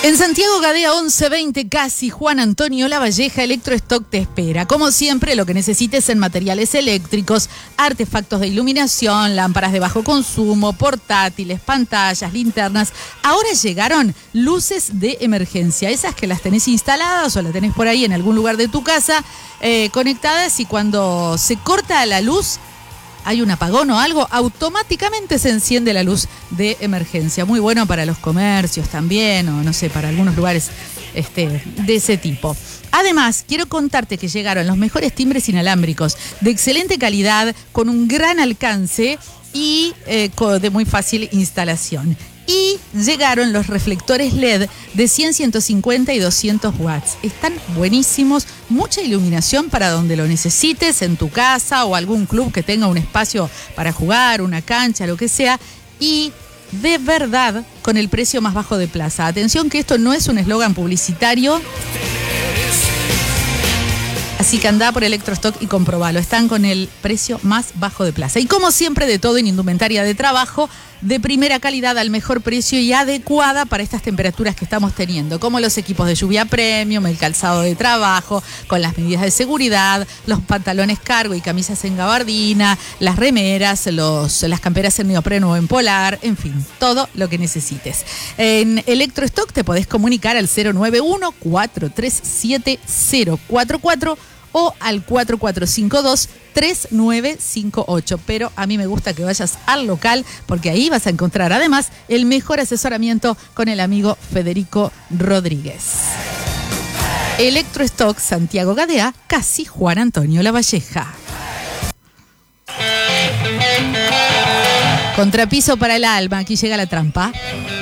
En Santiago Gadea 1120, casi Juan Antonio Lavalleja, Electrostock te espera. Como siempre, lo que necesites en materiales eléctricos, artefactos de iluminación, lámparas de bajo consumo, portátiles, pantallas, linternas. Ahora llegaron luces de emergencia, esas que las tenés instaladas o las tenés por ahí en algún lugar de tu casa, conectadas, y cuando se corta la luz, hay un apagón o algo, automáticamente se enciende la luz de emergencia. Muy bueno para los comercios también, o no sé, para algunos lugares de ese tipo. Además, quiero contarte que llegaron los mejores timbres inalámbricos de excelente calidad, con un gran alcance y de muy fácil instalación. Y llegaron los reflectores LED de 100, 150 y 200 watts. Están buenísimos, mucha iluminación para donde lo necesites, en tu casa o algún club que tenga un espacio para jugar, una cancha, lo que sea. Y de verdad, con el precio más bajo de plaza. Atención que esto no es un eslogan publicitario. Así que andá por Electrostock y comprobalo. Están con el precio más bajo de plaza. Y como siempre, de todo en indumentaria de trabajo, de primera calidad al mejor precio y adecuada para estas temperaturas que estamos teniendo, como los equipos de lluvia premium, el calzado de trabajo, con las medidas de seguridad, los pantalones cargo y camisas en gabardina, las remeras, las camperas en neopreno o en polar, en fin, todo lo que necesites. En Electrostock te podés comunicar al 091-437-044 o al 4452-3958. Pero a mí me gusta que vayas al local, porque ahí vas a encontrar además el mejor asesoramiento con el amigo Federico Rodríguez. Electrostock Santiago Gadea, casi Juan Antonio Lavalleja. Contrapiso para el alma, aquí llega la trampa.